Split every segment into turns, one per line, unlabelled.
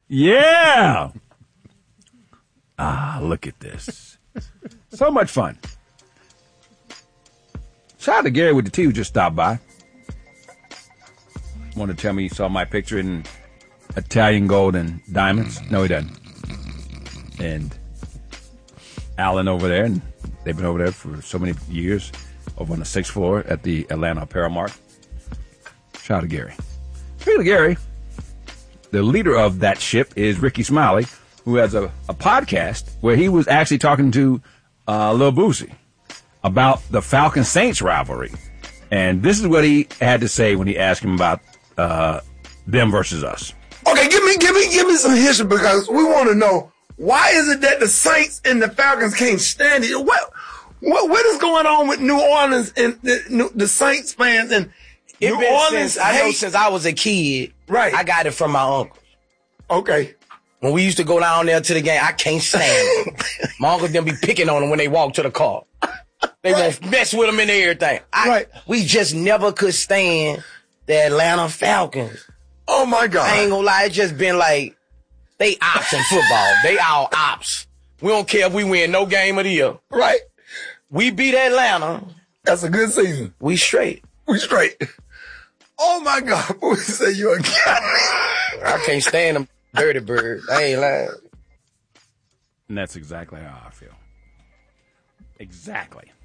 Yeah. Look at this. So much fun. Shout out to Gary with the T who just stopped by. Want to tell me he saw my picture in Italian gold and diamonds? No, he doesn't. And Alan over there, and they've been over there for so many years, over on the 6th floor at the Atlanta Paramart. Shout out to Gary. Speaking of Gary, the leader of that ship is Ricky Smiley, who has a podcast where he was actually talking to Lil Boosie about the Falcons-Saints rivalry. And this is what he had to say when he asked him about them versus us.
Okay, give me some history, because we want to know, why is it that the Saints and the Falcons can't stand it? What is going on with New Orleans and the Saints fans and New Orleans?
Since I was a kid,
right?
I got it from my uncle.
Okay.
When we used to go down there to the game, I can't stand them. My uncle them be picking on them when they walk to the car. They won't mess with them and everything. We just never could stand the Atlanta Falcons.
Oh my God.
I ain't gonna lie, it's just been like, they ops in football. They all ops. We don't care if we win no game of the year.
Right.
We beat Atlanta.
That's a good season.
We straight.
Oh my God. Boy, say you a guy.
I can't stand them dirty birds. I ain't lying.
And that's exactly how I feel. Exactly.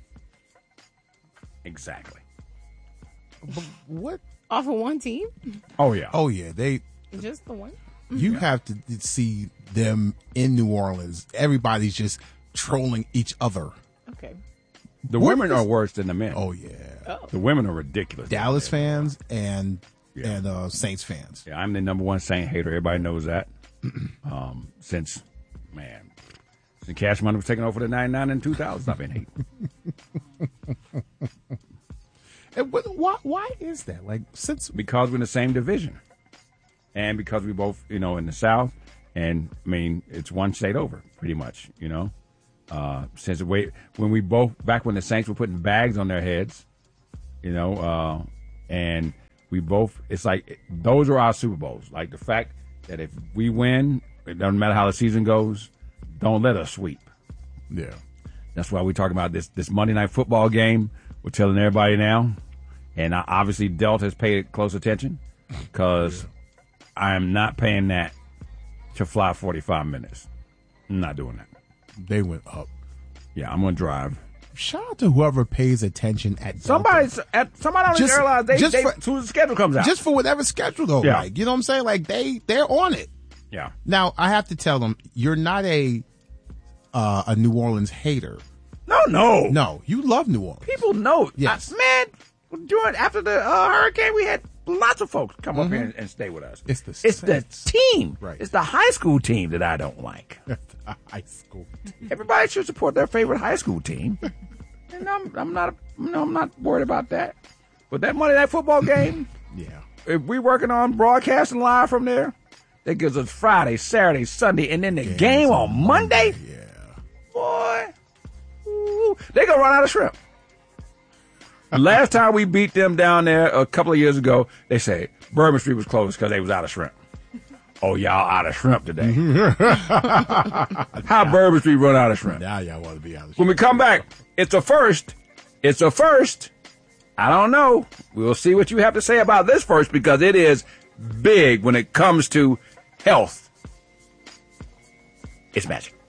But what?
Off of one team?
Oh, yeah.
They
just the one?
You have to see them in New Orleans. Everybody's just trolling each other.
Okay.
The women are worse than the men.
Oh, yeah.
The women are ridiculous.
Dallas fans and Saints fans.
Yeah, I'm the number one Saint hater. Everybody knows that. Since Cash Money was taking over the 99 and 2000, I've been hating.
And why is that?
Because we're in the same division. And because we both, in the South, and it's one state over, pretty much, since when we both, back when the Saints were putting bags on their heads, and we both, it's like, those are our Super Bowls. Like the fact that if we win, it doesn't matter how the season goes, don't let us sweep.
Yeah.
That's why we're talking about this Monday Night Football game. We're telling everybody now. And obviously, Delta has paid close attention because I am not paying that to fly 45 minutes. I'm not doing that.
They went up.
Yeah, I'm going to drive.
Shout out to whoever pays attention at
somebody on the airline. They as soon as the schedule comes out.
Just for whatever schedule though.
Yeah.
Like, you know what I'm saying? Like they're on it.
Yeah.
Now I have to tell them, you're not a New Orleans hater.
No.
You love New Orleans.
People know.
Yes.
After the hurricane, we had lots of folks come up here and stay with us.
It's
the team.
Right.
It's the high school team that I don't like.
High school team.
Everybody should support their favorite high school team. And I'm not worried about that. But that Monday Night Football game,
yeah.
If we're working on broadcasting live from there, that gives us Friday, Saturday, Sunday, and then the game on Monday.
Yeah.
Boy, they're going to run out of shrimp. Last time we beat them down there a couple of years ago, they say Bourbon Street was closed because they was out of shrimp. Oh, y'all out of shrimp today. How Bourbon Street run out of shrimp?
Now y'all want to be out of shrimp.
When we come back, it's a first. I don't know. We'll see what you have to say about this first, because it is big when it comes to health. It's magic.